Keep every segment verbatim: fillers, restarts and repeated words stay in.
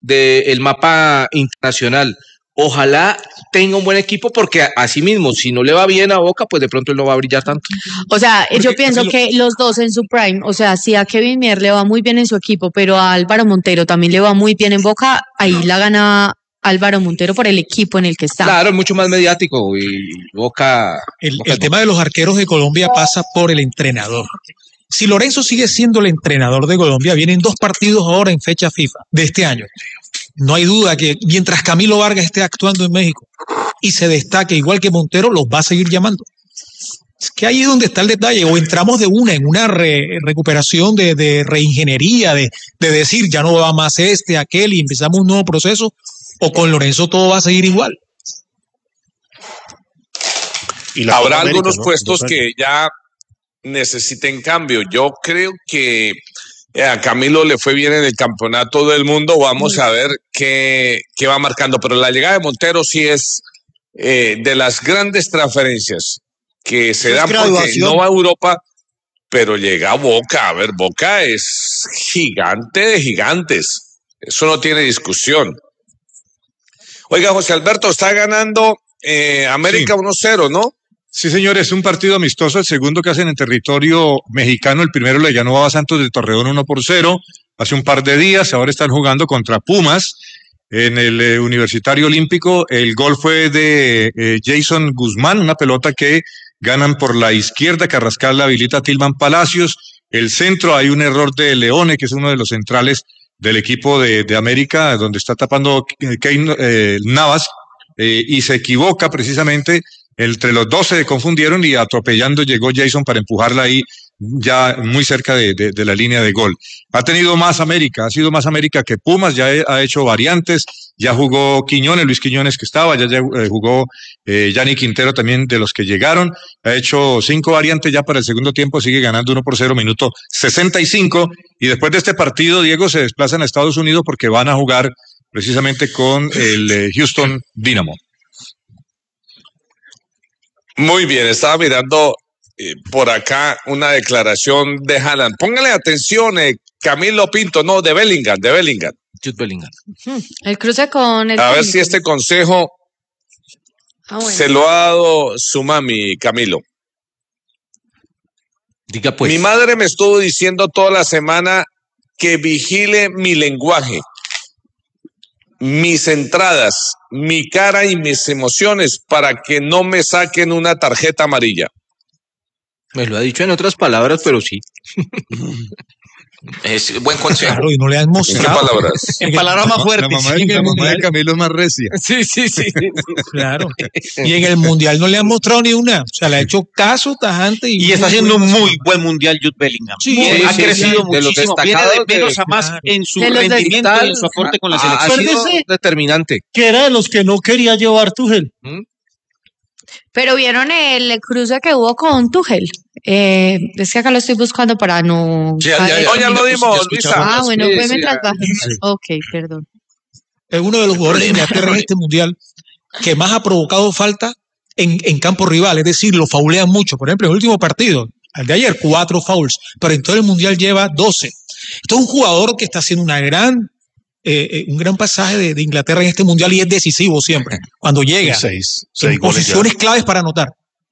del mapa internacional. Ojalá tenga un buen equipo porque así mismo, si no le va bien a Boca, pues de pronto él no va a brillar tanto. O sea, porque yo pienso lo... que los dos en su prime, o sea, si a Kevin Mier le va muy bien en su equipo, pero a Álvaro Montero también le va muy bien en Boca, ahí la gana Álvaro Montero por el equipo en el que está. Claro, es mucho más mediático y Boca... El, Boca el tema de los arqueros de Colombia pasa por el entrenador. Si Lorenzo sigue siendo el entrenador de Colombia, vienen dos partidos ahora en fecha FIFA de este año. No hay duda que mientras Camilo Vargas esté actuando en México y se destaque igual que Montero, los va a seguir llamando. Es que ahí es donde está el detalle. O entramos de una en una re, recuperación de, de reingeniería, de, de decir ya no va más este, aquel y empezamos un nuevo proceso, o con Lorenzo todo va a seguir igual. Y habrá América, algunos ¿no? puestos que ya necesiten cambio. Yo creo que a Camilo le fue bien en el campeonato del mundo. Vamos a ver qué, qué va marcando. Pero la llegada de Montero sí es eh, de las grandes transferencias que se dan porque no va a Europa, pero llega a Boca. A ver, Boca es gigante de gigantes. Eso no tiene discusión. Oiga, José Alberto, está ganando eh, América sí. uno cero, ¿no? Sí, señor, es un partido amistoso, el segundo que hacen en territorio mexicano. El primero le ganó a Santos de Torreón uno por cero hace un par de días. Ahora están jugando contra Pumas en el eh, Universitario Olímpico. El gol fue de eh, Jason Guzmán, una pelota que ganan por la izquierda. Carrascal la habilita a Tilman Palacios. El centro, hay un error de Leone, que es uno de los centrales del equipo de, de América, donde está tapando Keino, eh, Navas, eh, y se equivoca precisamente. Entre los dos se confundieron y atropellando llegó Jason para empujarla ahí ya muy cerca de, de, de la línea de gol. Ha tenido más América, ha sido más América que Pumas, ya he, ha hecho variantes, ya jugó Quiñones, Luis Quiñones que estaba, ya, ya eh, jugó eh, Yanni Quintero también de los que llegaron, ha hecho cinco variantes ya para el segundo tiempo, sigue ganando uno por cero, minuto sesenta y cinco, y después de este partido, Diego, se desplazan a Estados Unidos porque van a jugar precisamente con el eh, Houston Dynamo. Muy bien, estaba mirando eh, por acá una declaración de Haaland. Póngale atención, eh, Camilo Pinto, no, de Bellingham, de Bellingham. Jude Bellingham. El cruce con el... A ver si este consejo ah, bueno. se lo ha dado su mami, Camilo. Diga pues. Mi madre me estuvo diciendo toda la semana que vigile mi lenguaje, mis entradas, mi cara y mis emociones para que no me saquen una tarjeta amarilla. Me lo ha dicho en otras palabras, pero sí. Es buen consejo. Claro, y no le han mostrado. ¿En qué palabras? En palabras más fuertes. La mamá, de, la mamá de Camilo es más recia. Sí, sí, sí. sí. Claro. Y en el Mundial no le han mostrado ni una. O sea, le ha hecho caso tajante. Y, y está haciendo un muy buen Mundial Jude Bellingham. Sí, sí, ha sí, crecido sí, muchísimo. De Viene de menos de, a más claro. en su rendimiento y en su aporte con la selección. Ha sido determinante. Que era de los que no quería llevar Tuchel. ¿Mm? Pero vieron el cruce que hubo con Tuchel. Eh, es que acá lo estoy buscando para no... Ya, ya, ya, ya lo dimos, Luisa. Ah, bueno, sí, fue sí, mientras bajas. Sí. Ok, perdón. Es uno de los jugadores de Inglaterra en este mundial que más ha provocado falta en, en campo rival, es decir, lo faulean mucho. Por ejemplo, en el último partido, el de ayer, cuatro fouls, pero en todo el mundial lleva doce. Esto es un jugador que está haciendo una gran, eh, un gran pasaje de, de Inglaterra en este mundial y es decisivo siempre, cuando llega seis, en seis posiciones claves para anotar.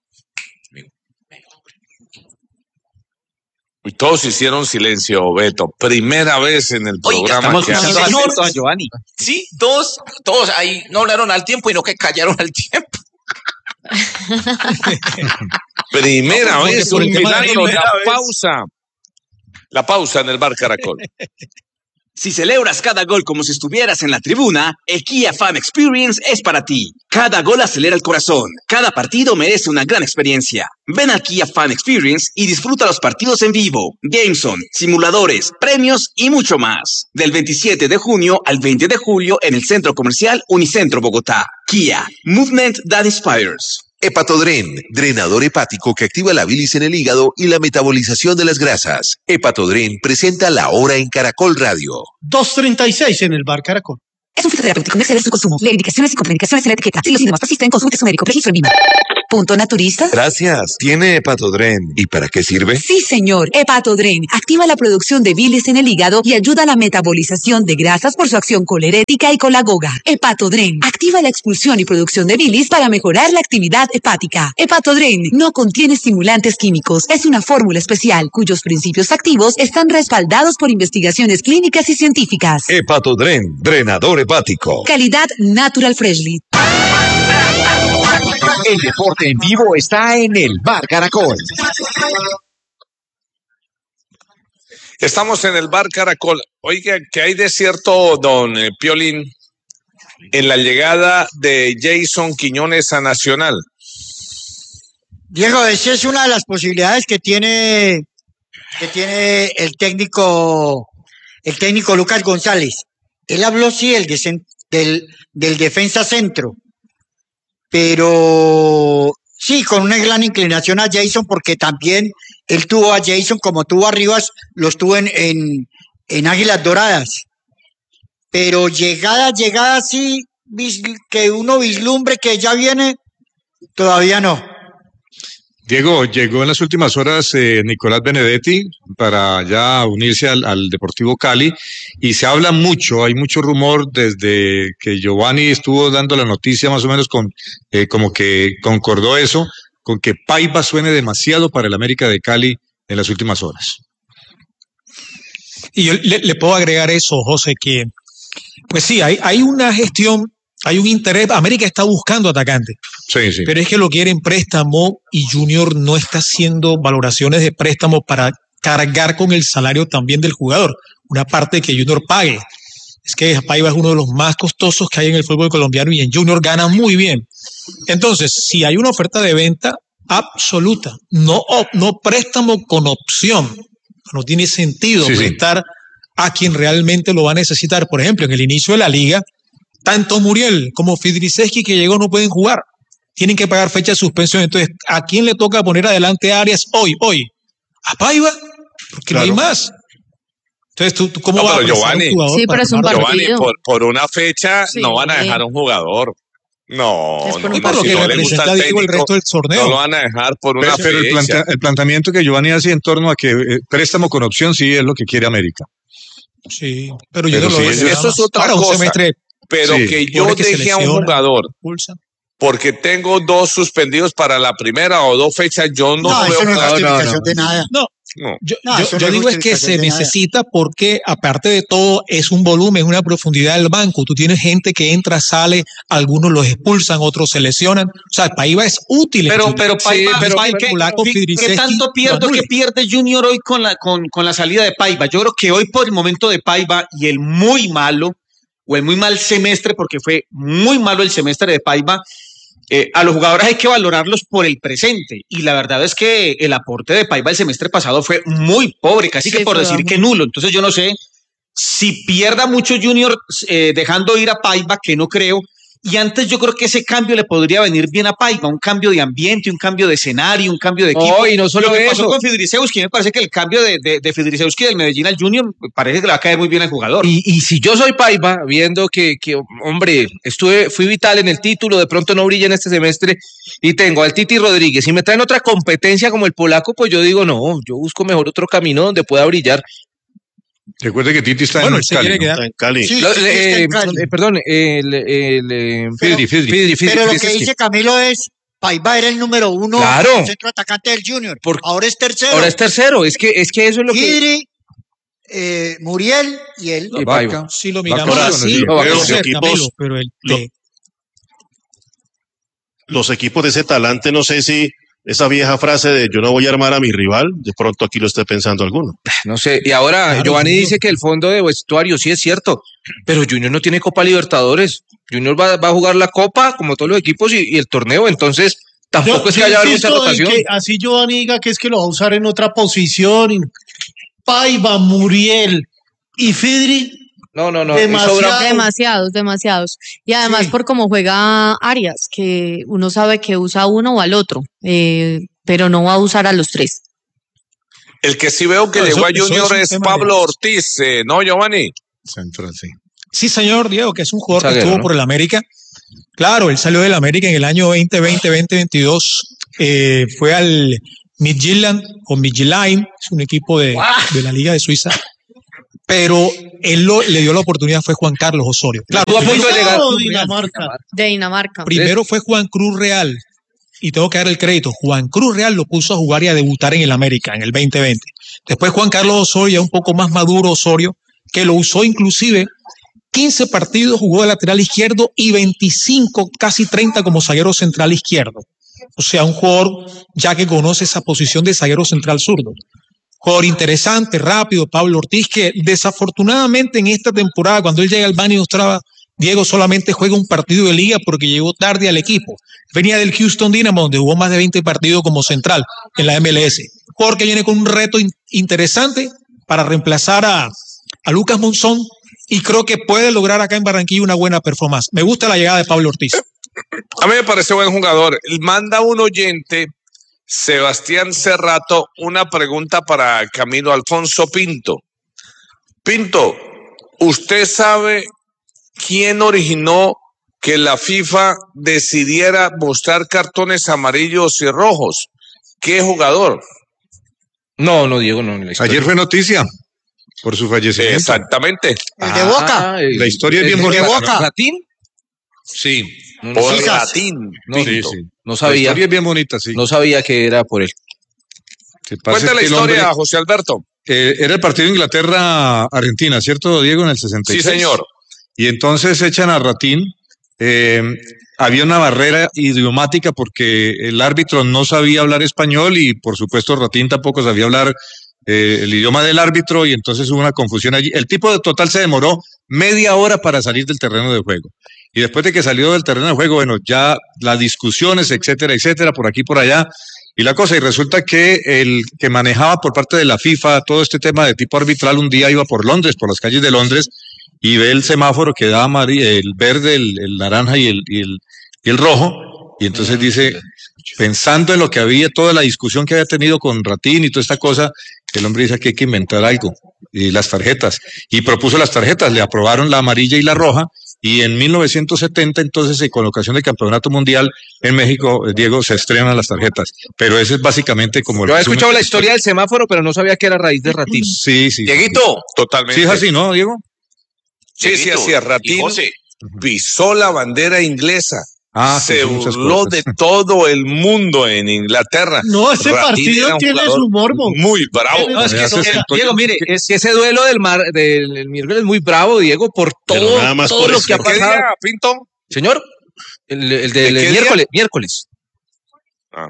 Y todos hicieron silencio, Beto. Primera vez en el programa. Oiga, estamos escuchando a Giovanni. Sí, todos, todos ahí no hablaron al tiempo y no que callaron al tiempo. Primera no, vez, un milagro. La pausa. La pausa en el Bar Caracol. Si celebras cada gol como si estuvieras en la tribuna, el Kia Fan Experience es para ti. Cada gol acelera el corazón. Cada partido merece una gran experiencia. Ven al Kia Fan Experience y disfruta los partidos en vivo, Gameson, simuladores, premios y mucho más. Del veintisiete de junio al veinte de julio en el Centro Comercial Unicentro Bogotá. Kia, Movement That Inspires. Hepatodren, drenador hepático que activa la bilis en el hígado y la metabolización de las grasas. Hepatodren presenta La Hora en Caracol Radio. dos treinta y seis en el Bar Caracol. Es un fitoterapéutico, no exceder su consumo. Lee indicaciones y contraindicaciones en la etiqueta. Si los síntomas persisten, consulte a su médico. Registro en vivo. Punto Naturista. Gracias. ¿Tiene Hepatodren? ¿Y para qué sirve? Sí, señor. Hepatodren activa la producción de bilis en el hígado y ayuda a la metabolización de grasas por su acción colerética y colagoga. Hepatodren activa la expulsión y producción de bilis para mejorar la actividad hepática. Hepatodren no contiene estimulantes químicos. Es una fórmula especial cuyos principios activos están respaldados por investigaciones clínicas y científicas. Hepatodren, drenador hepático. Calidad Natural Freshly. El deporte en vivo está en el Bar Caracol. Estamos en el Bar Caracol. Oiga, ¿qué hay de cierto, don eh, Piolín, en la llegada de Jason Quiñones a Nacional? Diego, esa es una de las posibilidades que tiene, que tiene el técnico, el técnico Lucas González. Él habló, sí, el de, del, del defensa centro, pero sí, con una gran inclinación a Jason, porque también él tuvo a Jason como tuvo a Rivas, los tuvo en, en, en Águilas Doradas. Pero llegada, llegada, sí, que uno vislumbre que ya viene, todavía no. Diego, llegó en las últimas horas eh, Nicolás Benedetti para ya unirse al, al Deportivo Cali y se habla mucho, hay mucho rumor desde que Giovanni estuvo dando la noticia más o menos con eh, como que concordó eso, con que Paiva suene demasiado para el América de Cali en las últimas horas. Y yo le, le puedo agregar eso, José, que pues sí, hay, hay una gestión, hay un interés. América está buscando atacantes, sí, sí. Pero es que lo quiere en préstamo y Junior no está haciendo valoraciones de préstamo para cargar con el salario también del jugador, una parte que Junior pague. Es que Paiva es uno de los más costosos que hay en el fútbol colombiano y en Junior gana muy bien. Entonces, si hay una oferta de venta absoluta, no, no préstamo con opción, no tiene sentido sí, prestar sí. a quien realmente lo va a necesitar. Por ejemplo, en el inicio de la liga, tanto Muriel como Fidriceski que llegó no pueden jugar. Tienen que pagar fecha de suspensión. Entonces, ¿a quién le toca poner adelante a Arias hoy? Hoy. ¿A Paiva? Porque claro. no hay más. Entonces, ¿tú, tú cómo no, vas a Giovanni, un jugador? Sí, pero es un partido. Giovanni, por, por una fecha sí, no van a dejar a un jugador. No, no, no, por lo si que no representa le Diego el resto del torneo. No lo van a dejar por una pero, pero el, plante, el planteamiento que Giovanni hace en torno a que eh, préstamo con opción sí es lo que quiere América. Sí, pero yo pero no sí, lo veo. Eso es otra cosa. Semestre, pero sí, que yo deje que a un jugador pulsa. Porque tengo dos suspendidos para la primera o dos fechas, yo no, no veo eso no nada. es justificación no, no. de nada. No. No, yo, no, yo, yo digo es que se necesita nada. Porque aparte de todo es un volumen, es una profundidad del banco. Tú tienes gente que entra, sale, algunos los expulsan, otros se lesionan. O sea, Paiva es útil. Pero, pero Paiva, sí, pero ¿qué, ¿qué, ¿qué tanto pierdo que pierde Junior hoy con la, con, con la salida de Paiva? Yo creo que hoy por el momento de Paiva y el muy malo, o el muy mal semestre, porque fue muy malo el semestre de Paiva, Eh, a los jugadores hay que valorarlos por el presente y la verdad es que el aporte de Paiva el semestre pasado fue muy pobre, casi sí, que por decir muy... que nulo. Entonces yo no sé si pierda mucho Junior eh, dejando ir a Paiva, que no creo, y antes yo creo que ese cambio le podría venir bien a Paiva, un cambio de ambiente, un cambio de escenario, un cambio de equipo. Oh, y no solo Lo que eso. pasó con Fidrisewski, me parece que el cambio de, de, de Fidrisewski del Medellín al Junior parece que le va a caer muy bien al jugador. Y, y si yo soy Paiva, viendo que, que, hombre, estuve, fui vital en el título, de pronto no brilla en este semestre, y tengo al Titi Rodríguez, y me traen otra competencia como el polaco, pues yo digo, no, yo busco mejor otro camino donde pueda brillar. Recuerde que Titi está bueno, en, Cali, ¿no? está en Cali. Sí, Lo, sí, eh, en Cali. Eh, perdón, el, el, el Fidri, Fidri. Fidri, Fidri, Pero Fidri, lo que Fidri, dice Camilo es, Paiva era el número uno claro. centro atacante del Junior. Por, ahora es tercero. Ahora es tercero, es que, es que eso es lo Fidri, que... eh, Muriel y él. Y Paiva. Si lo miramos Vaca, así, sí, no, los, ser, equipos, Camilo, pero el, lo, de... los equipos de ese talante, no sé si esa vieja frase de yo no voy a armar a mi rival, de pronto aquí lo esté pensando alguno. No sé, y ahora claro, Giovanni Junior dice que el fondo de vestuario sí es cierto, pero Junior no tiene Copa Libertadores. Junior va, va a jugar la Copa como todos los equipos y, y el torneo, entonces tampoco yo, es que haya mucha rotación. Que así Giovanni diga que es que lo va a usar en otra posición. Y Paiva, Muriel y Fidri. No, no, no. Demasiado. Demasiados, demasiados. Y además sí. por cómo juega Arias, que uno sabe que usa uno o al otro, eh, pero no va a usar a los tres. El que sí veo que no, llegó eso, a Junior es, es Pablo Ortiz, eh, ¿no, Giovanni? Central, sí. Sí, señor Diego, que es un jugador Zaguero, que estuvo ¿no? por el América Claro, él salió del América en el año veinte veinte, veinte veintidós, eh, fue al Midtjylland o Midtjylland, es un equipo de, de la Liga de Suiza, pero él lo, le dio la oportunidad, fue Juan Carlos Osorio. Claro, ¿Tú a punto de llegar? Dinamarca. De Dinamarca. Primero fue Juan Cruz Real, y tengo que dar el crédito, Juan Cruz Real lo puso a jugar y a debutar en el América en el veinte veinte. Después Juan Carlos Osorio, ya un poco más maduro Osorio, que lo usó inclusive quince partidos, jugó de lateral izquierdo y veinticinco, casi treinta como zaguero central izquierdo. O sea, un jugador ya que conoce esa posición de zaguero central zurdo. Jugador interesante, rápido, Pablo Ortiz, que desafortunadamente en esta temporada, cuando él llega al Bani Ostrava, Diego solamente juega un partido de liga porque llegó tarde al equipo. Venía del Houston Dynamo, donde jugó más de veinte partidos como central en la M L S. Jugador que viene con un reto in- interesante para reemplazar a, a Lucas Monzón, y creo que puede lograr acá en Barranquilla una buena performance. Me gusta la llegada de Pablo Ortiz. A mí me parece buen jugador. Manda un oyente, Sebastián Cerrato, una pregunta para Camilo Alfonso Pinto. Pinto, ¿usted sabe quién originó que la FIFA decidiera mostrar cartones amarillos y rojos? ¿Qué jugador? No, no, Diego, no. Ayer fue noticia por su fallecimiento. Exactamente. El de Boca. Ah, el- La historia es bien el de bonita. Boca. ¿Ratín? Sí. No, no Por sabía. latín. No, Sí, no, sí. no La sabía. historia es bien bonita, sí. No sabía que era por él. Que pasa Cuenta es la que el historia, hombre- José Alberto. eh, era el partido Inglaterra-Argentina, ¿cierto, Diego? En el sesenta y Sí, seis. señor. Y entonces echan a Ratín. Eh, había una barrera idiomática porque el árbitro no sabía hablar español y por supuesto Ratín tampoco sabía hablar eh, el idioma del árbitro, y entonces hubo una confusión allí. El tipo de total se demoró media hora para salir del terreno de juego. Y después de que salió del terreno de juego, bueno, ya las discusiones, etcétera, etcétera, por aquí, por allá, y la cosa, y resulta que el que manejaba por parte de la FIFA todo este tema de tipo arbitral, un día iba por Londres, por las calles de Londres, y ve el semáforo que da amari- el verde, el, el naranja y el, y el, y el rojo, y entonces dice, pensando en lo que había, toda la discusión que había tenido con Ratín y toda esta cosa, el hombre dice que hay que inventar algo, y las tarjetas, y propuso las tarjetas, le aprobaron la amarilla y la roja, y en mil novecientos setenta, entonces, con la ocasión del Campeonato Mundial en México, eh, Diego, se estrenan las tarjetas, pero ese es básicamente como... el Yo había resumen. escuchado la historia del semáforo, pero no sabía que era a raíz de Ratín. Sí, sí. Dieguito, totalmente. Sí, es así, ¿no, Diego? Sí, sí, Dieguito así es. y Ratín José. pisó la bandera inglesa. Ah, se sí, muchas burló cosas. de todo el mundo en Inglaterra. No, ese Ratín partido era un tiene jugador su morbo. Muy bravo. No, es que Ya eso- se sentó- Diego, mire, es que ese duelo del, mar, del, del miércoles es muy bravo, Diego, por Pero todo, nada más todo por lo eso. que ha ¿Qué pasado. día, Pinto? Señor, el, el ¿De del qué día? miércoles, miércoles. Ah.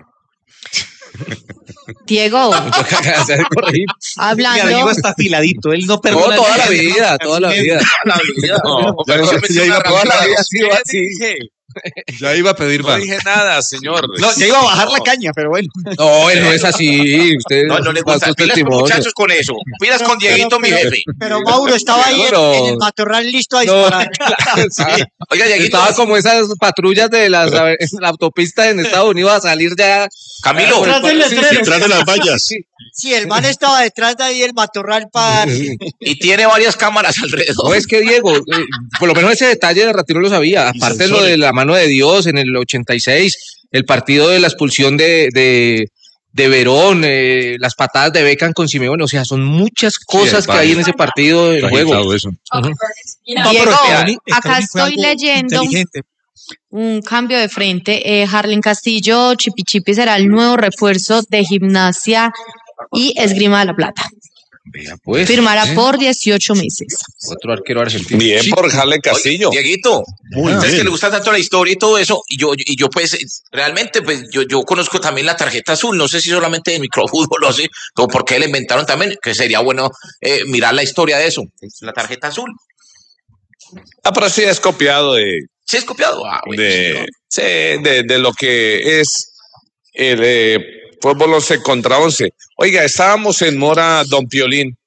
Diego, Se ha de corregir. Mi amigo hablando, está afiladito, él no No, perdona. toda la ni- vida, toda la vida. La vida. No, pero Yo ya pensé iba una toda la ramita. vida, sí, va, sí, dije. Ya iba a pedir No más. dije nada, señor. No, ya iba a bajar la caña, pero bueno. No, él no es así. Usted No, no le da gusta. sus Pilas con testimonios. muchachos con eso. Pilas con Dieguito, mi pero- jefe. Pero Mauro estaba ahí en, No, no. en el matorral listo a No, disparar. sí. Oiga, Dieguito. Estaba como esas patrullas de las en la autopista en Estados Unidos a salir ya. Camilo. Detrás del letrero. Detrás de las vallas. Sí, el man estaba detrás de ahí el matorral para... Y tiene varias cámaras alrededor. No, es que Diego, eh, por lo menos ese detalle de Ratín no lo sabía. Y Aparte de lo sensores. de la mano de Dios en el ochenta y seis, el partido de la expulsión de, de, de Verón, eh, las patadas de Beckham con Simeone, o sea, son muchas cosas Sí, que hay en ese partido en Está juego. agitado eso. Ujú. No, Diego, Scaloni- acá Scaloni fue estoy algo leyendo inteligente. un cambio de frente. Eh, Harlen Castillo, Chipi Chipi será el nuevo refuerzo de Gimnasia y Esgrima de la Plata. Vea, pues, Firmará ¿eh? por dieciocho meses. Otro arquero argentino. Bien por Harlen Castillo. Oye, Dieguito, Muy ustedes bien. que le gusta tanto la historia y todo eso, y yo, y yo pues, realmente, pues, yo, yo conozco también la tarjeta azul, no sé si solamente de microfútbol o así, o por qué la inventaron también, que sería bueno eh, mirar la historia de eso, la tarjeta azul. Ah, pero sí es copiado de, ¿Sí es copiado? Ah, bueno, de, sí, de, de lo que es el eh, fútbol once contra once. Oiga, estábamos en mora, don Piolín,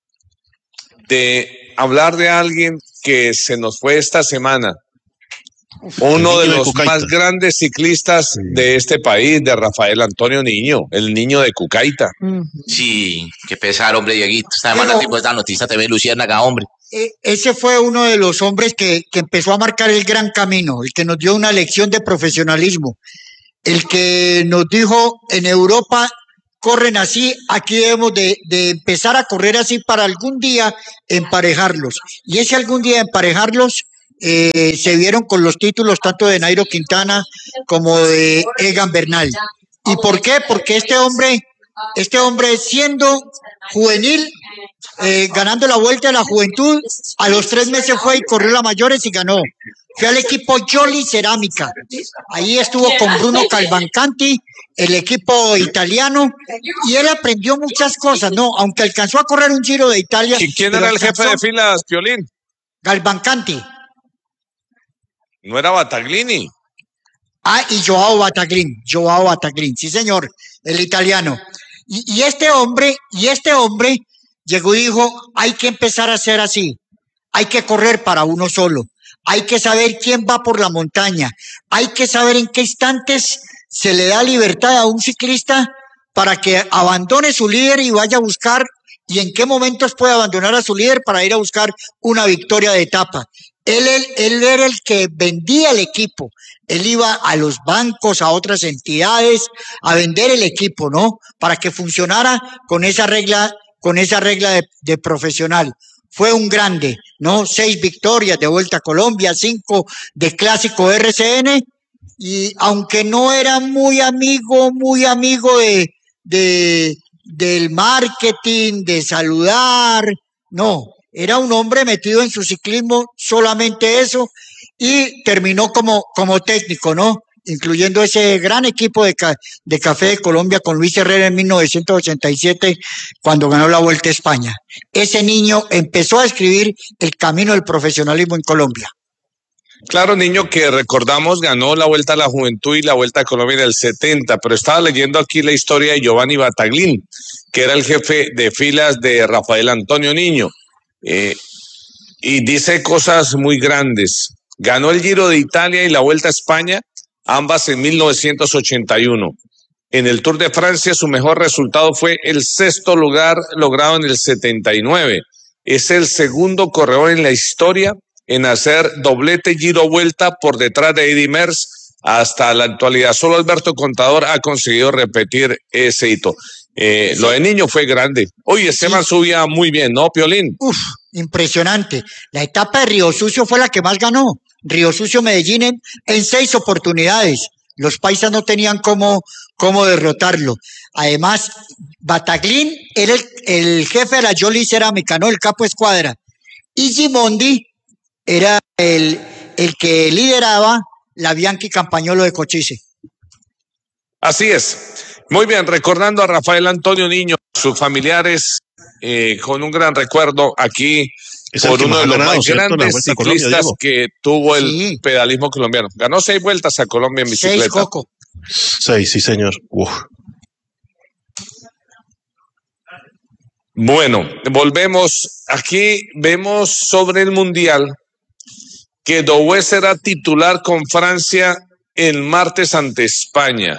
de hablar de alguien que se nos fue esta semana. Uno de niño de los Cucaita. más grandes ciclistas de este país, de Rafael Antonio Niño, el niño de Cucaita. Sí, qué pesar, hombre, Dieguito. Esta semana Pero- tipo esta noticia te ve Luciérnaga, hombre. eh, ese fue uno de los hombres que, que empezó a marcar el gran camino, el que nos dio una lección de profesionalismo, el que nos dijo en Europa corren así, aquí debemos de, de empezar a correr así para algún día emparejarlos. Y ese algún día emparejarlos eh, se vieron con los títulos tanto de Nairo Quintana como de Egan Bernal. ¿Y por qué? Porque este hombre, este hombre siendo juvenil, eh, ganando la Vuelta de la Juventud, a los tres meses fue y corrió la mayores y ganó. Fue al equipo Jolly Cerámica. Ahí estuvo con Bruno Cavalcanti, el equipo italiano, y él aprendió muchas cosas, ¿no? Aunque alcanzó a correr un Giro de Italia. ¿Y quién era el jefe de filas, Piolín? Cavalcanti. ¿No era Battaglini? Ah, y Joao Battaglini, Joao Battaglini, sí señor, el italiano. Y, y este hombre, y este hombre llegó y dijo, hay que empezar a hacer así, hay que correr para uno solo. Hay que saber quién va por la montaña. Hay que saber en qué instantes se le da libertad a un ciclista para que abandone su líder y vaya a buscar, y en qué momentos puede abandonar a su líder para ir a buscar una victoria de etapa. Él, él, él era el que vendía el equipo. Él iba a los bancos, a otras entidades, a vender el equipo, ¿no? Para que funcionara con esa regla, con esa regla de, de profesional. Fue un grande, ¿no? Seis victorias de Vuelta a Colombia, cinco de Clásico R C N, y aunque no era muy amigo, muy amigo de, de, del marketing, de saludar, no, era un hombre metido en su ciclismo, solamente eso, y terminó como, como técnico, ¿no? Incluyendo ese gran equipo de, de Café de Colombia con Luis Herrera en mil novecientos ochenta y siete, cuando ganó la Vuelta a España. Ese niño empezó a escribir el camino del profesionalismo en Colombia. Claro, niño, que recordamos ganó la Vuelta a la Juventud y la Vuelta a Colombia en el setenta, pero estaba leyendo aquí la historia de Giovanni Battaglini, que era el jefe de filas de Rafael Antonio Niño, eh, y dice cosas muy grandes. Ganó el Giro de Italia y la Vuelta a España, ambas en mil novecientos ochenta y uno. En el Tour de Francia su mejor resultado fue el sexto lugar logrado en el setenta y nueve. Es el segundo corredor en la historia en hacer doblete Giro-Vuelta por detrás de Eddy Merckx. Hasta la actualidad solo Alberto Contador ha conseguido repetir ese hito. Eh, lo de Niño fue grande. Oye, ese man subía muy bien, ¿no, Piolín? Uf, impresionante. La etapa de Río Sucio fue la que más ganó. Río Sucio Medellín en, en seis oportunidades. Los paisas no tenían cómo, cómo derrotarlo. Además, Battaglini era el, el jefe de la Jolly Cerámica, ¿no? El capo escuadra. Y Gimondi era el, el que lideraba la Bianchi Campagnolo de Cochise. Así es. Muy bien, recordando a Rafael Antonio Niño, sus familiares, eh, con un gran recuerdo aquí. Es por uno de los ganado, más grandes ciclistas Colombia, que tuvo el sí. pedalismo colombiano. Ganó seis vueltas a Colombia en bicicleta. Seis, Coco. Seis, sí, señor. Uf. Bueno, volvemos. Aquí vemos sobre el Mundial que Doué será titular con Francia el martes ante España.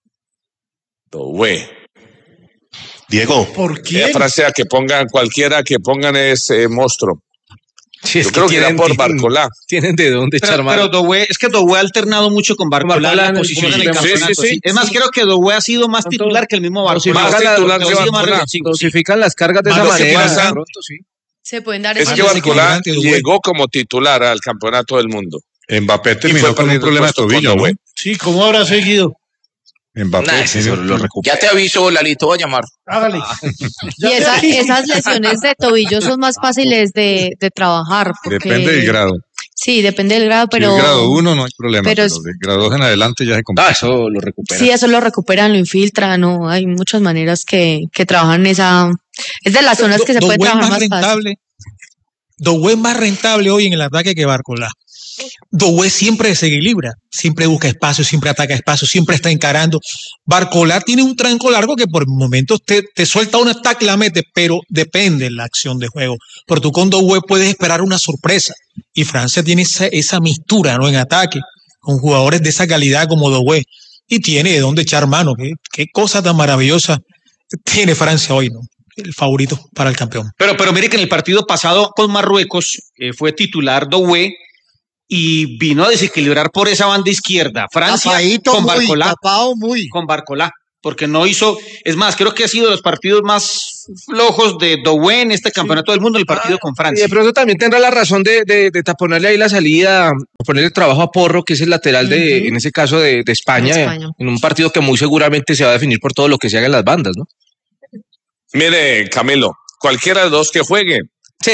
Doué. Diego. ¿Por qué? Francia, que pongan cualquiera que pongan ese monstruo. Sí, Yo creo que, que era por Barcolá. Tienen de dónde pero, echar mano. Pero Doué, es que Doué ha alternado mucho con Barcolá en la posición en el campeonato. Sí, sí, sí. Es más, creo que Doué ha sido más titular que el mismo Barcolá. Más titular que Barcolá. Dosifican las cargas de esa manera. Pronto, sí. Se pueden dar es que Barcolá llegó como titular al campeonato del mundo. Mbappé terminó con un problema de tobillo, güey. Sí, ¿cómo habrá seguido? Mbappé, nah, sí, lo ya te aviso, Lalito, voy a llamar. Hágale. Y esa, esas lesiones de tobillo son más fáciles de, de trabajar. Porque... Depende del grado. Sí, depende del grado, pero... Si el grado uno no hay problema, pero, pero del grado dos en adelante ya se complica. Ah, eso lo recuperan. Sí, eso lo recuperan, lo infiltran, ¿no? Hay muchas maneras que, que trabajan esa... Es de las zonas que se puede trabajar más fácil. Doué es más rentable hoy en el ataque que Barcolá. Doué siempre se equilibra, siempre busca espacio, siempre ataca espacio, siempre está encarando. Barcolá tiene un tranco largo que por momentos te, te suelta una tackle, la mete, pero depende de la acción de juego. Pero tú con Doué puedes esperar una sorpresa. Y Francia tiene esa, esa mistura, ¿no? En ataque, con jugadores de esa calidad como Doué. Y tiene de dónde echar mano. Qué, qué cosa tan maravillosa tiene Francia hoy, ¿no? el favorito para el campeón. Pero, pero mire que en el partido pasado con Marruecos eh, fue titular Doué y vino a desequilibrar por esa banda izquierda. Francia Tapadito con muy, Barcolá. tapado muy. Con Barcolá. Porque no hizo, es más, creo que ha sido de los partidos más flojos de Doué en este campeonato del mundo, el partido con Y Francia. de pronto también tendrá la razón de, de, de taponarle ahí la salida, o ponerle trabajo a Porro, que es el lateral de, Ujú. en ese caso de, de España, De España. en un partido que muy seguramente se va a definir por todo lo que se haga en las bandas, ¿no? Mire, Camilo, cualquiera de los dos que juegue Sí.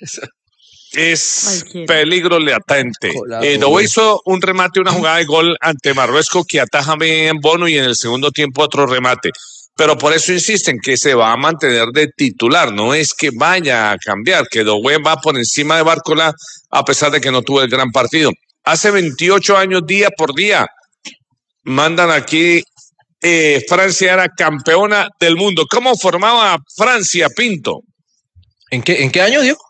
es Cualquiera. peligro latente. Colado, Eh, Doué güey. hizo un remate, una jugada de gol ante Marruecos que ataja bien Bono y en el segundo tiempo otro remate. Pero por eso insisten que se va a mantener de titular, no es que vaya a cambiar, que Doué va por encima de Barcola a pesar de que no tuvo el gran partido. Hace veintiocho años, día por día, mandan aquí, eh, Francia era campeona del mundo. ¿Cómo formaba Francia, Pinto? ¿En qué, en qué año, Diego?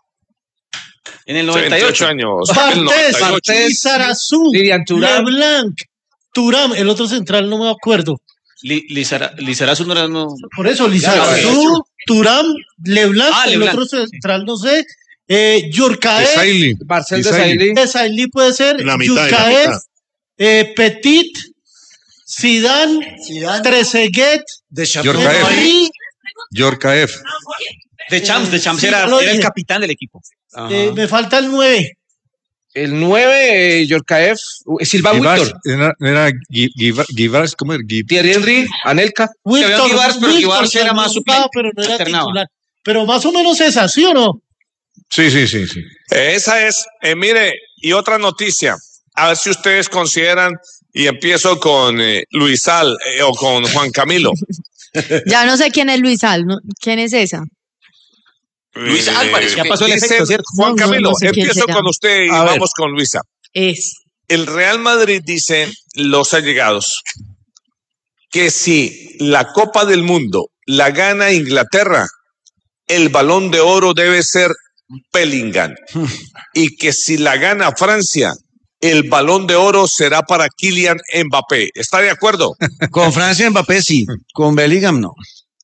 En el Hace noventa y ocho. veintiocho años. Bartés, el noventa y ocho. Lizarazu, Lilian Thuram. Leblanc, Turam, el otro central no me acuerdo. Li- Lizara- Lizarazu no era. No... Por eso, Ya, Lizarazu, Turam, Leblanc, Ah, el Leblanc. otro central no sé, eh, Yurkaev, Desailly. Marcel Desailly. Desailly. Desailly puede ser, La mitad de la Yurkaev, mitad. eh, Petit, Zidane, Trezeguet, Yorkaev. Henry, Yorkaev. De Champs, de Champs Sí, era, lo era el dije. capitán del equipo. eh, me falta el nueve. El nueve, eh, Yorkaev, eh, Silva Givars, Víctor, Era, era Gui- Giva- Givars, ¿cómo era? Gui- Thierry Henry, Anelka. Wilton, Givars, pero Wilton Givars era también más jugaba, suplente, pero no era alternaba. titular. Pero más o menos esa, ¿sí o no? Sí, sí, sí, sí. Esa es, eh, mire, y otra noticia, a ver si ustedes consideran, y empiezo con eh, Luisal eh, o con Juan Camilo. Ya no sé quién es Luis Al, ¿no? ¿Quién es esa? Luis Eh, Álvarez, ya pasó el dicen, efecto, ¿cierto? Juan No, no, Camilo, no sé quién empiezo será. con usted y A ver. vamos con Luisa. Es. El Real Madrid dice, los allegados, que si la Copa del Mundo la gana Inglaterra, el Balón de Oro debe ser Bellingham. Y que si la gana Francia, el Balón de Oro será para Kylian Mbappé. ¿Está de acuerdo? Con Francia Mbappé sí, con Bellingham no.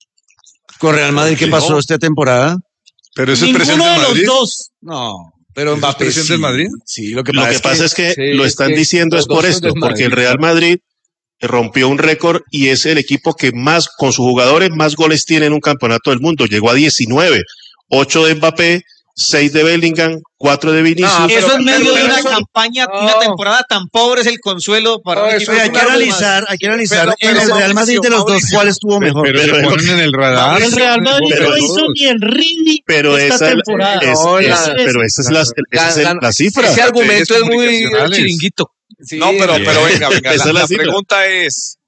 Con Real Madrid, ¿qué pasó esta temporada? Pero eso es presión Ninguno del de los Madrid. dos. No, pero ¿Eso es Mbappé presión sí. del Madrid? Sí, lo que Lo pasa, que es, pasa que, es que sí, lo es están que diciendo los es por dos son esto, del porque el Madrid, Real Madrid rompió un récord y es el equipo que más, con sus jugadores, más goles tiene en un campeonato del mundo. Llegó a diecinueve, ocho de Mbappé, seis de Bellingham, cuatro de Vinicius. No, eso en medio pero de una eso- campaña, no. una temporada tan pobre es el consuelo para No, un eso equipo Oye, es hay de que una fútbol. analizar, hay que analizar Pero- en pero el Real Madrid de los dos Mauricio, cuál estuvo mejor. Pero se pero- ponen en el radar. El Real Madrid pero- no hizo ni el Rini Pero esta esa, temporada. es, No, es- la- pero esa es la, esa es el- Gan- la cifra. Ese argumento es muy comunicacionales. chiringuito. Sí, No, pero, bien. pero venga, venga. Esa La, es la la cifra. pregunta es,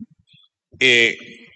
eh,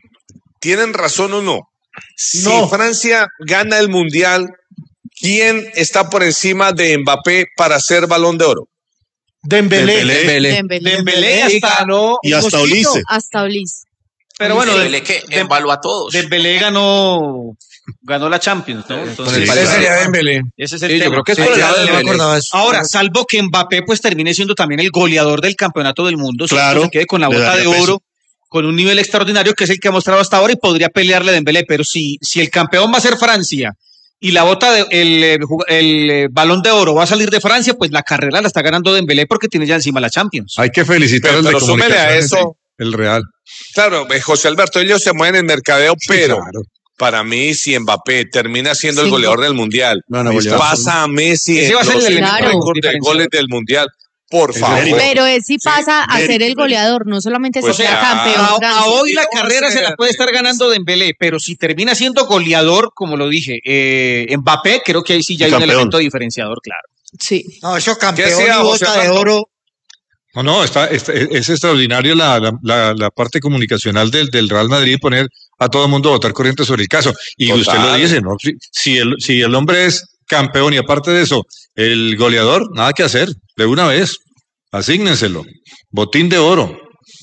¿tienen razón o no? Si No. Francia gana el Mundial, ¿quién está por encima de Mbappé para ser Balón de Oro? Dembélé. Dembélé. Dembélé. Dembélé Y hasta, ganó Y hasta Mosquito. Ulises. Hasta Ulis. pero bueno, Dembélé Dem- que Dem- embaló a todos. Dembélé ganó, ganó la Champions, ¿no? Entonces, Sí, ¿Cuál claro. sería Dembélé? ese es el Sí, yo tema. creo que es Sí, por el claro, lado de no me Dembélé. acordaba eso. Ahora, salvo que Mbappé pues termine siendo también el goleador del campeonato del mundo, ¿cierto? Claro, Se quede con la le bota de daría peso. oro, con un nivel extraordinario que es el que ha mostrado hasta ahora y podría pelearle a Dembélé, pero si, si el campeón va a ser Francia y la bota de, el, eh, jug- el, eh, balón de oro va a salir de Francia, pues la carrera la está ganando Dembélé porque tiene ya encima la Champions. Hay que felicitar Pero, al de pero súmele a comunicaciones, eso, el Real. claro, eh, José Alberto, ellos se mueven en mercadeo, pero claro. para mí, si Mbappé termina siendo el Sí. goleador del Mundial, No, no, goleador. pasa a Messi Ese en va a ser los el elemento récords de diferenciador. goles del Mundial, por En favor. serio. Pero él sí pasa a mérito, ser el mérito. goleador, no solamente Pues ser ya, campeón. A, Francia. a hoy la Vamos a carrera se ver. la puede estar ganando Dembélé, pero si termina siendo goleador, como lo dije, eh, Mbappé, creo que ahí sí ya Y hay un campeón. elemento diferenciador, claro. Sí. No, eso ¿Qué campeón hacía y José bota de Alberto? oro. No, no, está, está- es extraordinario la, la, la, la parte comunicacional del, del Real Madrid poner a todo el mundo a votar corriente sobre el caso. Y Total. usted lo dice, ¿no? Si, si el, si el hombre es campeón y aparte de eso, el goleador, nada que hacer, de una vez, asígnenselo. Botín de oro.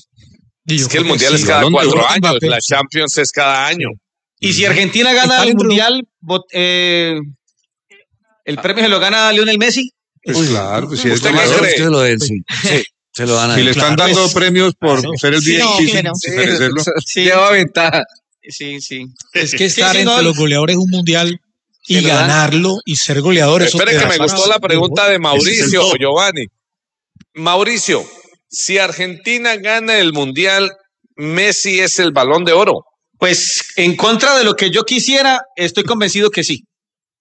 Y yo Es que el creo Mundial sí, es cada Balón de cuatro Oro, años, Mbappé. la Champions es cada año. Y si Argentina gana Está el dentro. Mundial, vot- eh, el premio se lo gana Lionel Messi. Pues claro, pues si es ¿Usted qué goleador, cree? Es que se lo den, sí. Sí, se lo dan a si él. le están Claro, dando es- premios por claro. ser el Sí, bien no, sin, pero- sin merecerlo. Lleva ventaja. Sí, sí. Es que estar Sí, sí, entre no, los goleadores de un mundial y ¿se lo dan? ganarlo y ser goleador. eso Espere te que da me para- gustó la pregunta de Ese es el Mauricio top. Giovanni. Mauricio, si Argentina gana el mundial, Messi es el Balón de Oro. Pues en contra de lo que yo quisiera, estoy convencido que sí.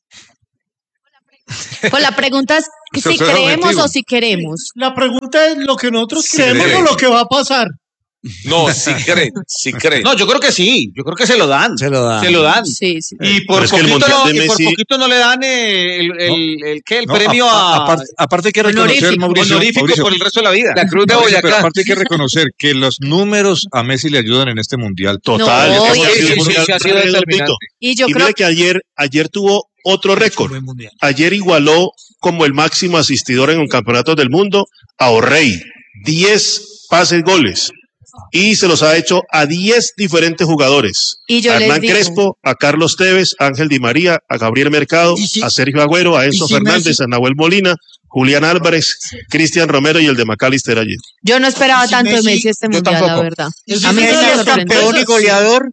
Pues la pregunta es Eso si es creemos objetivo. o si queremos. La pregunta es lo que nosotros Sí, creemos sí. o lo que va a pasar. No, si creen, si creen. No, yo creo que sí, yo creo que se lo dan. Se lo dan. Se lo dan. Sí, sí. Y por Pero es que el poquito, Mundial no, de y por Messi- poquito no le dan eh, el, el, el, ¿qué? el No, premio a- a, aparte, aparte hay que reconocer, Honorífico, Mauricio, honorífico Mauricio, por el resto de la vida. La Cruz de Mauricio, pero Boyacá. aparte hay que reconocer que los números a Messi le ayudan en este mundial. Total. No, es que y- ha sido sí, un sí, mundial sí, ha sido redondito. determinante. Y yo Y creo mira que ayer, ayer tuvo otro récord. buen mundial. Ayer igualó como el máximo asistidor en los campeonatos del mundo a Orrey. diez pases goles. Y se los ha hecho a diez diferentes jugadores. Y yo a les Hernán digo- Crespo, a Carlos Tevez, a Ángel Di María, a Gabriel Mercado, ¿Y si- a Sergio Agüero, a Enzo y si Fernández, Messi- a Nahuel Molina, Julián Álvarez, Cristian Romero y el de McAllister ayer. Yo no esperaba Y si tanto de Messi- Messi este yo mundial, la tampoco. verdad. Y si A mí sí Messi me es sorprendió. campeón y goleador,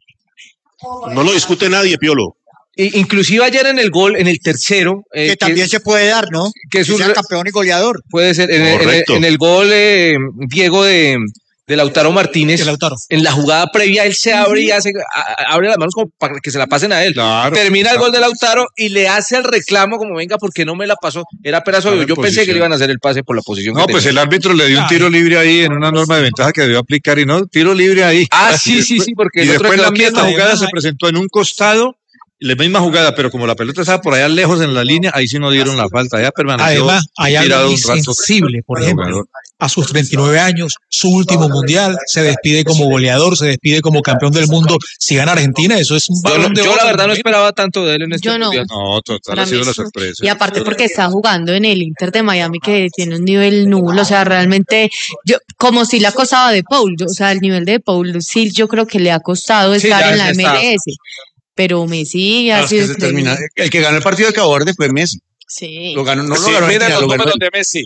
No lo discute nadie, Piolo. I- Inclusive ayer en el gol, en el tercero, eh, que también se puede dar, ¿no? que es Que un sea re- campeón y goleador. puede ser en, el- en el, Correcto. en el gol eh, Diego de, de Lautaro Martínez, De Lautaro. en la jugada previa él se abre y hace a- a- abre las manos como para que se la pasen a él. Claro. Termina el gol de Lautaro y le hace el reclamo como venga porque no me la pasó. Era apenas obvio. en Yo pensé que posición. le iban a hacer el pase por la posición. No, que pues tenía. el árbitro le dio un tiro libre ahí en una norma de ventaja que debió aplicar y no, tiro libre ahí. Ah, sí, sí, sí, porque Y el otro después quedó la misma quieto. jugada se presentó en un costado, la misma jugada, pero como la pelota estaba por allá lejos en la línea, ahí sí no dieron la falta, ya permaneció Además, hay tirado algo un rato. insensible, por el ejemplo. jugador. A sus treinta y nueve años, su último mundial, se despide como goleador, se despide como campeón del mundo. Si gana Argentina, eso es un Yo, no- balón de yo oro. la verdad no esperaba tanto de él en este Yo no. mundial. No, total, Para ha sido mí la sí. sorpresa. Y aparte porque está jugando en el Inter de Miami que tiene un nivel nulo, o sea, realmente yo como si le ha costado de Paul, yo- o sea, el nivel de Paul sí yo creo que le ha costado Sí, estar ya en la está. M L S, pero Messi ha Claro, es que sido se increíble. termina- El que ganó el partido de Cabo Verde fue Messi. Sí. Lo ganó, no Sí, lo ganó miren Argentina, los lo ganó números de Messi.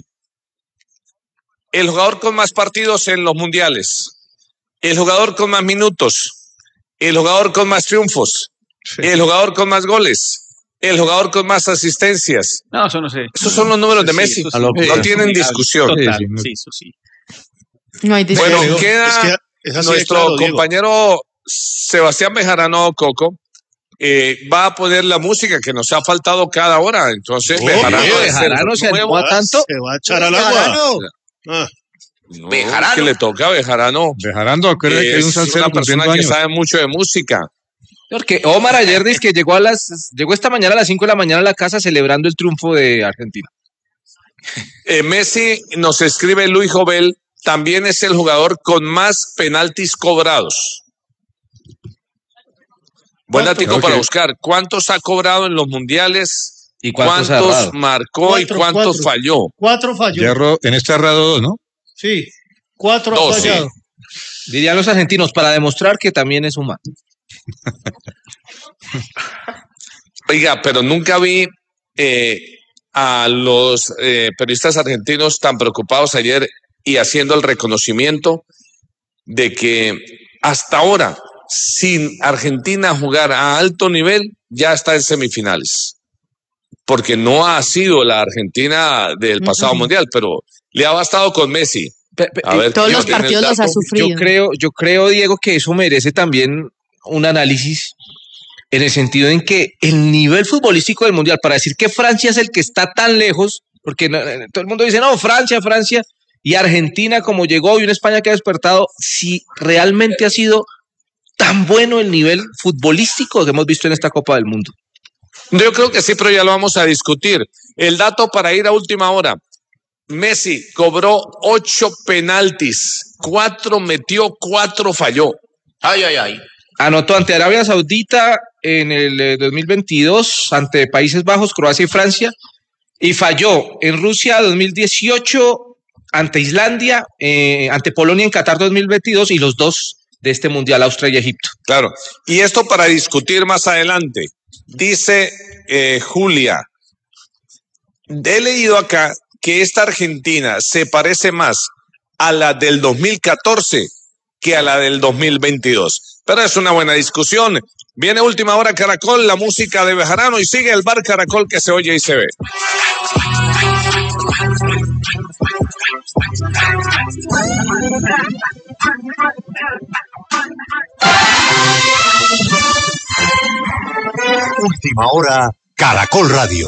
El jugador con más partidos en los mundiales. El jugador con más minutos. El jugador con más triunfos. El jugador con más goles. El jugador con más asistencias. No, eso no sé. Esos son los números de Sí, Messi. eso sí. No Sí, tienen sí, discusión. Total, Sí, sí. sí, eso sí. No hay Bueno, discusión. queda Es que es así de nuestro claro, Diego. compañero Sebastián Bejarano Coco. eh, va a poner la música que nos ha faltado cada hora. Entonces, Oh, Bejarano, bien, debe ser Bejarano se nuevo. animó a tanto. Se va a echar al agua. Bejarano. Ah, No, Bejarano. que le toca a Bejarano. Bejarano, acuérdate que hay un Es salsero una persona cumpliendo que años. sabe mucho de música. Porque Omar ayer dice que llegó a las llegó esta mañana a las cinco de la mañana a la casa celebrando el triunfo de Argentina. Eh, Messi, nos escribe Luis Jovel, también es el jugador con más penaltis cobrados. Buen ¿Cuánto? datico Creo para que- buscar. ¿Cuántos ha cobrado en los mundiales? ¿Y cuántos ha ¿Cuántos errado? marcó y Cuatro, cuántos cuatro. falló? Cuatro falló. Hierro, en este arrado dos, ¿no? Sí, cuatro Dos, ha sí. fallado. Dirían los argentinos para demostrar que también es humano. Oiga, pero nunca vi eh, a los eh, periodistas argentinos tan preocupados ayer y haciendo el reconocimiento de que hasta ahora, sin Argentina jugar a alto nivel, ya está en semifinales. Porque no ha sido la Argentina del pasado Mm-mm. mundial, pero le ha bastado con Messi. Pe- pe- A ver, Todos ¿quién los tiene el partidos los ha dato? sufrido. Yo creo, yo creo, Diego, que eso merece también un análisis en el sentido en que el nivel futbolístico del Mundial, para decir que Francia es el que está tan lejos, porque no- eh, todo el mundo dice, no, Francia, Francia, y Argentina como llegó y una España que ha despertado, si realmente ha sido tan bueno el nivel futbolístico que hemos visto en esta Copa del Mundo. Yo creo que sí, pero ya lo vamos a discutir. El dato para ir a última hora. Messi cobró ocho penaltis, cuatro metió, cuatro falló. Ay, ay, ay. Anotó ante Arabia Saudita en el eh, dos mil veintidós, ante Países Bajos, Croacia y Francia, y falló en Rusia dos mil dieciocho, ante Islandia, eh, ante Polonia en Qatar dos mil veintidós y los dos de este Mundial, Austria y Egipto. Claro. Y esto para discutir más adelante. Dice eh, Julia, he leído acá que esta Argentina se parece más a la del dos mil catorce que a la del dos mil veintidós. pero es una buena discusión. Viene Última Hora Caracol, la música de Bejarano, y sigue el Bar Caracol que se oye y se ve. Última Hora Caracol Radio.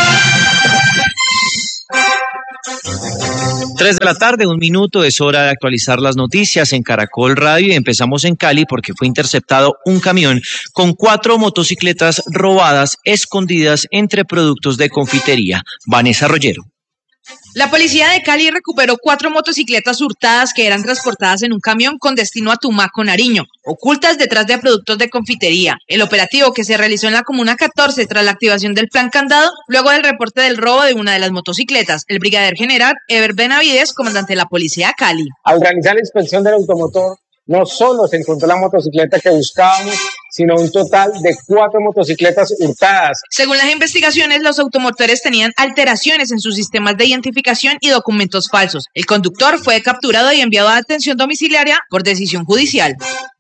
Tres de la tarde, un minuto, es hora de actualizar las noticias en Caracol Radio y empezamos en Cali porque fue interceptado un camión con cuatro motocicletas robadas escondidas entre productos de confitería. Vanessa Rollero. La policía de Cali recuperó cuatro motocicletas hurtadas que eran transportadas en un camión con destino a Tumaco, Nariño, ocultas detrás de productos de confitería. El operativo que se realizó en la Comuna catorce tras la activación del plan candado, luego del reporte del robo de una de las motocicletas. El brigadier general Ever Benavides, comandante de la policía de Cali. Al realizar la inspección del automotor, no solo se encontró la motocicleta que buscábamos, sino un total de cuatro motocicletas hurtadas. Según las investigaciones, los automotores tenían alteraciones en sus sistemas de identificación y documentos falsos. El conductor fue capturado y enviado a atención domiciliaria por decisión judicial.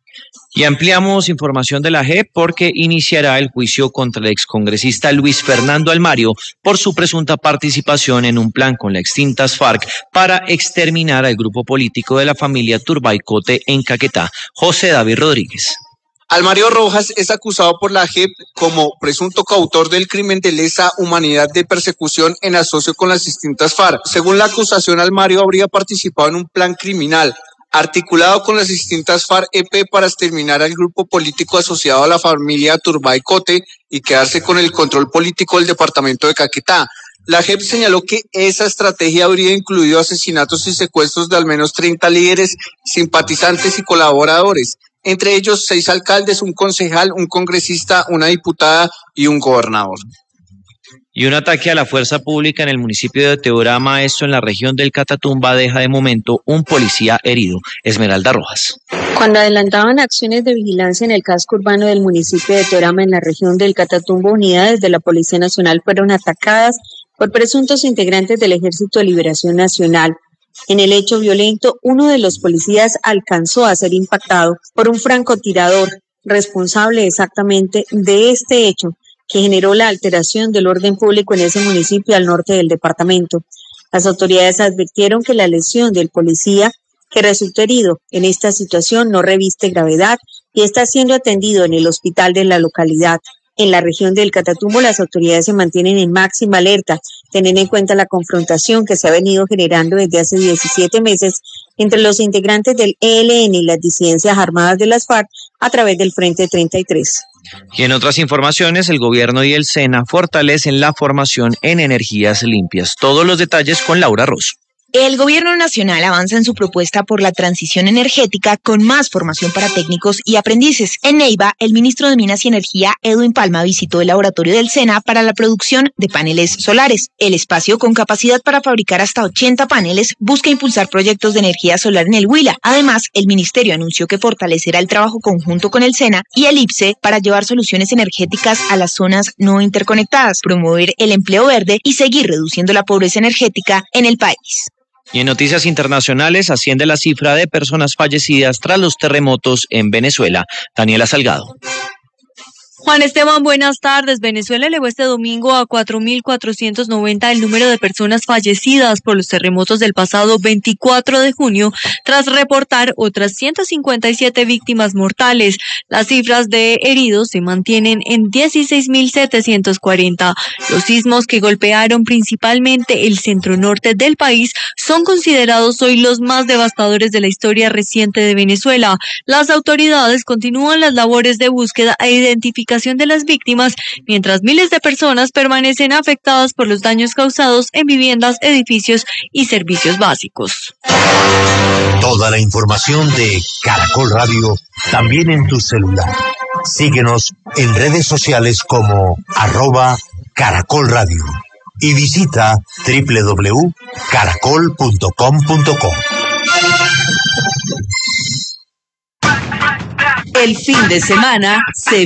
Y ampliamos información de la J E P porque iniciará el juicio contra el excongresista Luis Fernando Almario por su presunta participación en un plan con la extintas FARC para exterminar al grupo político de la familia Turbay-Cote en Caquetá. José David Rodríguez. Almario Rojas es acusado por la J E P como presunto coautor del crimen de lesa humanidad de persecución en asocio con las distintas FARC. Según la acusación, Almario habría participado en un plan criminal articulado con las distintas FARC-E P para exterminar al grupo político asociado a la familia Turbay-Cote y quedarse con el control político del departamento de Caquetá. La J E P señaló que esa estrategia habría incluido asesinatos y secuestros de al menos treinta líderes, simpatizantes y colaboradores, entre ellos seis alcaldes, un concejal, un congresista, una diputada y un gobernador. Y un ataque a la fuerza pública en el municipio de Teorama, esto en la región del Catatumba, deja de momento un policía herido. Esmeralda Rojas. Cuando adelantaban acciones de vigilancia en el casco urbano del municipio de Teorama, en la región del Catatumba, unidades de la Policía Nacional fueron atacadas por presuntos integrantes del Ejército de Liberación Nacional. En el hecho violento, uno de los policías alcanzó a ser impactado por un francotirador responsable exactamente de este hecho, que generó la alteración del orden público en ese municipio al norte del departamento. Las autoridades advirtieron que la lesión del policía que resultó herido en esta situación no reviste gravedad y está siendo atendido en el hospital de la localidad. En la región del Catatumbo, las autoridades se mantienen en máxima alerta, teniendo en cuenta la confrontación que se ha venido generando desde hace diecisiete meses entre los integrantes del E L N y las disidencias armadas de las FARC a través del Frente treinta y tres. Y en otras informaciones, el gobierno y el SENA fortalecen la formación en energías limpias. Todos los detalles con Laura Rosso. El Gobierno Nacional avanza en su propuesta por la transición energética con más formación para técnicos y aprendices. En Neiva, el ministro de Minas y Energía, Edwin Palma, visitó el laboratorio del SENA para la producción de paneles solares. El espacio, con capacidad para fabricar hasta ochenta paneles, busca impulsar proyectos de energía solar en el Huila. Además, el ministerio anunció que fortalecerá el trabajo conjunto con el SENA y el I P S E para llevar soluciones energéticas a las zonas no interconectadas, promover el empleo verde y seguir reduciendo la pobreza energética en el país. Y en noticias internacionales, asciende la cifra de personas fallecidas tras los terremotos en Venezuela. Daniela Salgado. Juan Esteban, buenas tardes. Venezuela elevó este domingo a cuatro mil cuatrocientos noventa el número de personas fallecidas por los terremotos del pasado veinticuatro de junio, tras reportar otras ciento cincuenta y siete víctimas mortales. Las cifras de heridos se mantienen en dieciséis mil setecientos cuarenta. Los sismos que golpearon principalmente el centro norte del país son considerados hoy los más devastadores de la historia reciente de Venezuela. Las autoridades continúan las labores de búsqueda e identificación de las víctimas, mientras miles de personas permanecen afectadas por los daños causados en viviendas, edificios y servicios básicos. Toda la información de Caracol Radio también en tu celular. Síguenos en redes sociales como arroba Caracol Radio y visita doble u doble u doble u punto caracol punto com punto co. El fin de semana se